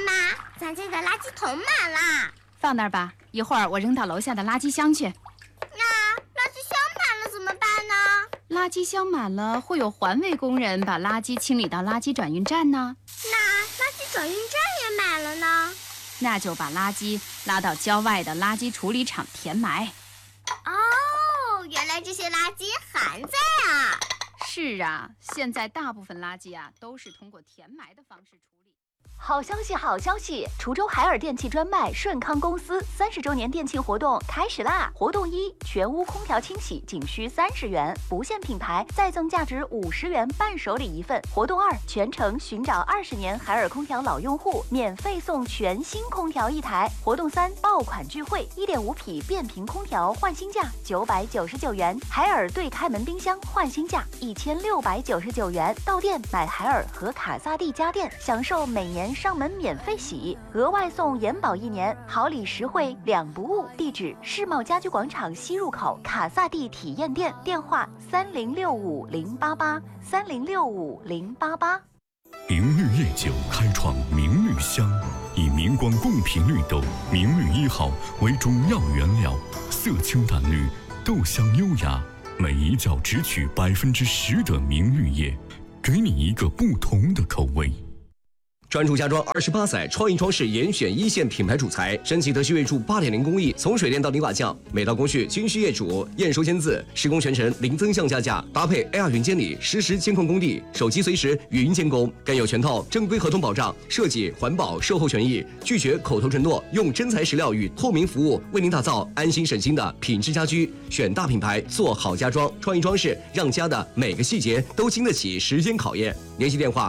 妈，咱家的垃圾桶满了。 放那儿吧，一会儿我扔到楼下的垃圾箱去。 那垃圾箱满了怎么办呢？ 垃圾箱满了，会有环卫工人把垃圾清理到垃圾转运站呢。 那垃圾转运站也满了呢？ 那就把垃圾拉到郊外的垃圾处理厂填埋。 哦，原来这些垃圾还在啊！ 是啊，现在大部分垃圾都是通过填埋的方式处理。 好消息，好消息！滁州海尔电器专卖顺康公司30周年店庆活动开始啦！活动1，全屋空调清洗仅需30元，不限品牌，再赠价值50元伴手礼1份。活动2，全程寻找20年海尔空调老用户，免费送全新空调1台。活动3，爆款聚会，1.5匹变频空调换新价999元，海尔对开门冰箱换新价1699元。到店买海尔和卡萨帝家电，享受每年上门免费洗，额外送延保1年，好礼实惠2不误。地址：世贸家居广场西入口卡萨帝体验店，电话30650883065088。 明绿夜酒开创明绿香，以明光共频绿豆明绿1号为主要原料，色清淡绿，豆香优雅，每一窖只取10%的明绿叶，给你一个不同的口味。 专注家装28载，创意装饰严选1线品牌主材，升级德系锐铸8.0工艺，从水电到泥瓦匠，每道工序均需业主验收签字，施工全程零增项加价，搭配 AR 云监理，实时监控工地，手机随时语音监工，更有全套正规合同保障，设计、环保、售后权益，拒绝口头承诺，用真材实料与透明服务，为您打造安心省心的品质家居。选大品牌，做好家装，创意装饰，让家的每个细节都经得起时间考验。联系电话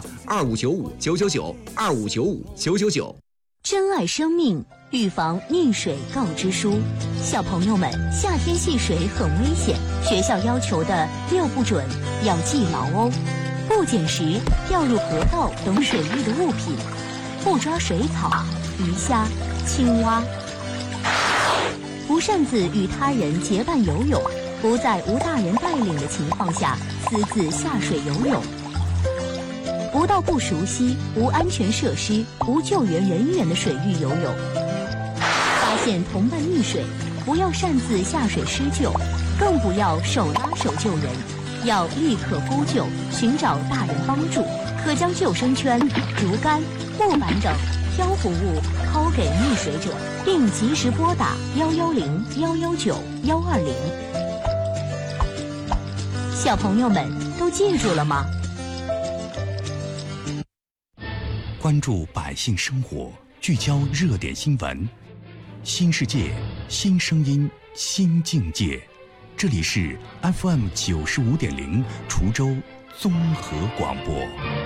25959929992599。 珍爱生命，预防溺水告知书。小朋友们，夏天戏水很危险，学校要求的6不准要记牢哦。不捡拾掉入河道等水域的物品，不抓水草、鱼虾、青蛙，不擅自与他人结伴游泳，不在无大人带领的情况下私自下水游泳，不到不熟悉、无安全设施、无救援人员的水域游泳。发现同伴溺水，不要擅自下水施救，更不要手拉手救人，要立刻呼救，寻找大人帮助。可将救生圈、竹竿、木板等漂浮物抛给溺水者，并及时拨打110、119、120。小朋友们都记住了吗？ 关注百姓生活，聚焦热点新闻，新世界，新声音，新境界。这里是 FM95.0滁州综合广播。